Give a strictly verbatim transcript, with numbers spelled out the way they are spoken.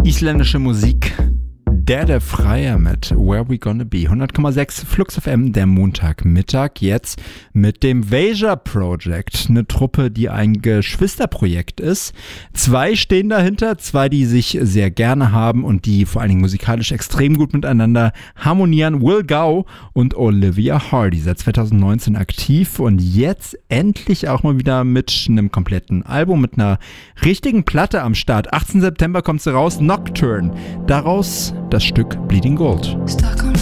Isländische Musik. Der der Freier mit Where We Gonna Be. hundert Komma sechs Flux F M, der Montagmittag. Jetzt mit dem Veja Project. Eine Truppe, die ein Geschwisterprojekt ist. Zwei stehen dahinter, zwei, die sich sehr gerne haben und die vor allen Dingen musikalisch extrem gut miteinander harmonieren. Will Gau und Olivia Hardy, seit zwanzig neunzehn aktiv und jetzt endlich auch mal wieder mit einem kompletten Album, mit einer richtigen Platte am Start. achtzehnten September kommt sie raus, Nocturne. Daraus das Stück Bleeding Gold. Stuck on